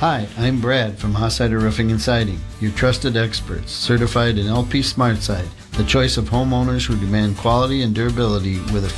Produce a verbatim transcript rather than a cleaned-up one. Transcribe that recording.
Hi, I'm Brad from Hossider Roofing and Siding, your trusted experts, certified in L P SmartSide, the choice of homeowners who demand quality and durability with a